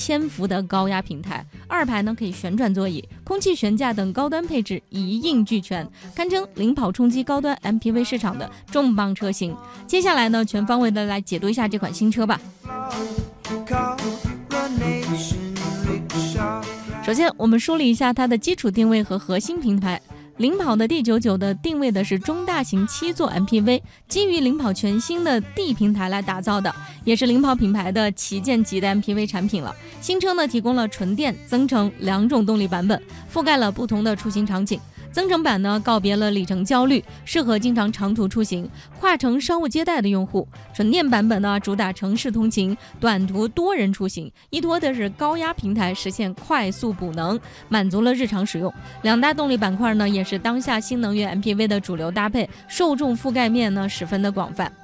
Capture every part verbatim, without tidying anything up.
千伏的高压平台，二排呢可以旋转座椅，空气悬架等高端配置一应俱全，堪称领跑冲击高端 M P V 市场的重磅车型。接下来呢，全方位的来解读一下这款新车吧。首先，我们梳理一下它的基础定位和核心平台。领跑的 D 九九 的定位的是中大型七座 M P V， 基于领跑全新的 D 平台来打造的，也是领跑品牌的旗舰级的 M P V 产品了。新车呢提供了纯电、增程两种动力版本，覆盖了不同的出行场景。增程版呢告别了里程焦虑，适合经常长途出行、跨城商务接待的用户。纯电版本呢主打城市通勤、短途多人出行，依托的是高压平台，实现快速补能，满足了日常使用。两大动力板块呢也是当下新能源 M P V 的主流搭配，受众覆盖面呢十分的广泛。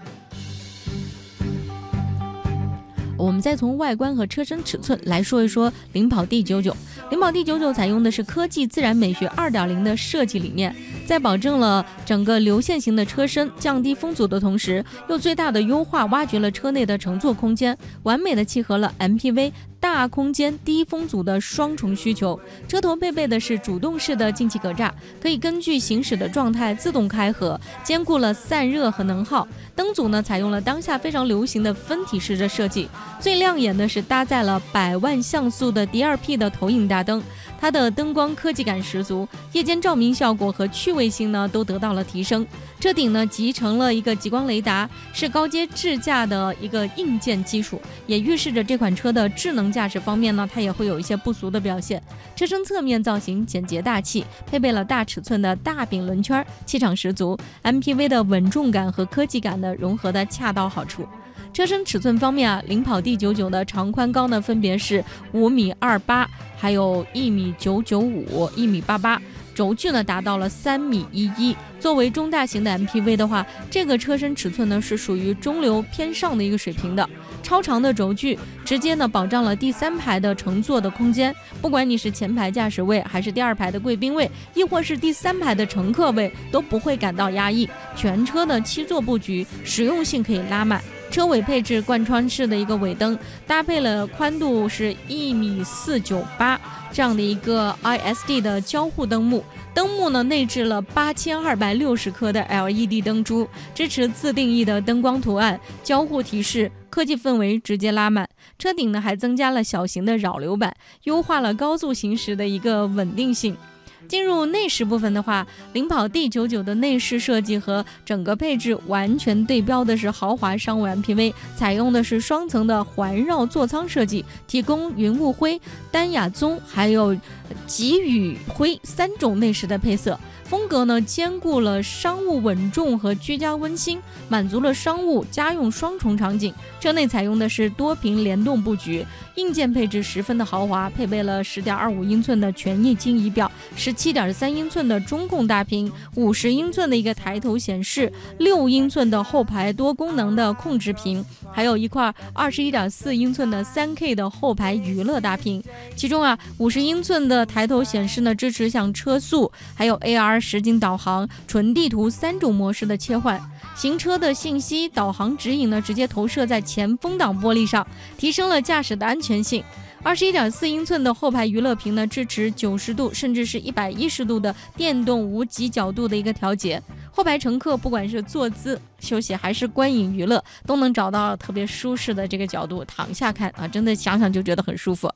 我们再从外观和车身尺寸来说一说领跑 D 九九。领跑 D 九九采用的是科技自然美学 二点零 的设计理念，在保证了整个流线型的车身降低风阻的同时，又最大的优化挖掘了车内的乘坐空间，完美的契合了 M P V 大空间低风阻的双重需求。车头配备的是主动式的进气格栅，可以根据行驶的状态自动开合，兼顾了散热和能耗。灯组呢采用了当下非常流行的分体式的设计，最亮眼的是搭载了百万像素的 D 二 P 的投影大灯，它的灯光科技感十足，夜间照明效果和趣味性呢都得到了提升。车顶呢集成了一个极光雷达，是高阶智驾的一个硬件基础，也预示着这款车的智能驾驶方面呢它也会有一些不俗的表现。车身侧面造型简洁大气，配备了大尺寸的大柄轮圈，气场十足， M P V 的稳重感和科技感的融合的恰到好处。车身尺寸方面啊，领跑 D 九九 的长宽高呢分别是五米二八，还有一米九九五、一米八八，轴距呢达到了三米一一。作为中大型的 M P V 的话，这个车身尺寸呢是属于中流偏上的一个水平的。超长的轴距直接呢保障了第三排的乘坐的空间，不管你是前排驾驶位，还是第二排的贵宾位，亦或是第三排的乘客位，都不会感到压抑。全车的七座布局，实用性可以拉满。车尾配置贯穿式的一个尾灯，搭配了宽度是一米四九八这样的一个 I S D 的交互灯幕。灯幕呢内置了八千二百六十颗的 L E D 灯珠，支持自定义的灯光图案、交互提示，科技氛围直接拉满。车顶呢还增加了小型的扰流板，优化了高速行驶的一个稳定性。进入内饰部分的话，领跑 D 九九 的内饰设计和整个配置完全对标的是豪华商务 M P V， 采用的是双层的环绕座舱设计，提供云雾灰、丹雅棕还有极雨灰三种内饰的配色。风格呢兼顾了商务稳重和居家温馨，满足了商务家用双重场景。车内采用的是多屏联动布局，硬件配置十分的豪华，配备了 十点二五英寸的全液晶仪表， 十七点三英寸的中控大屏，五十英寸的一个抬头显示，六英寸的后排多功能的控制屏，还有一块 二十一点四英寸的 三 K 的后排娱乐大屏。其中啊五十英寸的抬头显示呢支持像车速还有 A R 实景导航、纯地图三种模式的切换。行车的信息导航指引呢直接投射在前风挡玻璃上，提升了驾驶的安全性。二十一点四英寸的后排娱乐屏呢支持九十度甚至是一百一十度的电动无极角度的一个调节。后排乘客不管是坐姿休息还是观影娱乐，都能找到特别舒适的这个角度躺下看啊，真的想想就觉得很舒服。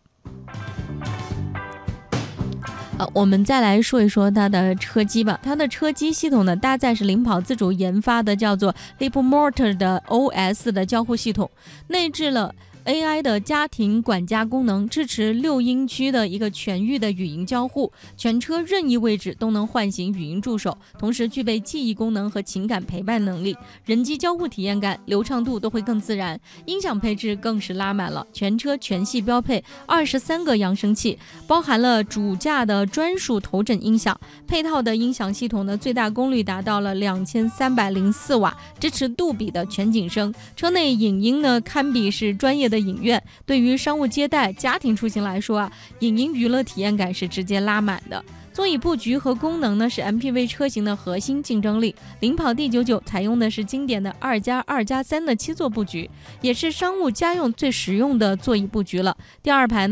呃，我们再来说一说它的车机吧。它的车机系统呢，搭载是领跑自主研发的叫做 Leapmotor 的 O S 的交互系统，内置了A I 的家庭管家功能，支持六音区的一个全域的语音交互，全车任意位置都能唤醒语音助手，同时具备记忆功能和情感陪伴能力，人机交互体验感、流畅度都会更自然。音响配置更是拉满了，全车全系标配二十三个扬声器，包含了主驾的专属头枕音响，配套的音响系统呢，最大功率达到了两千三百零四瓦，支持杜比的全景声。车内影音呢，堪比是专业的的影院，对于商务接待、家庭出行来说啊，影音娱乐体验感是直接拉满的。座椅布局和功能呢是 M P V 车型的核心竞争力。领跑 D 九九 采用的是经典的二加二加三的七座布局，也是商务家用最实用的座椅布局了。第二排呢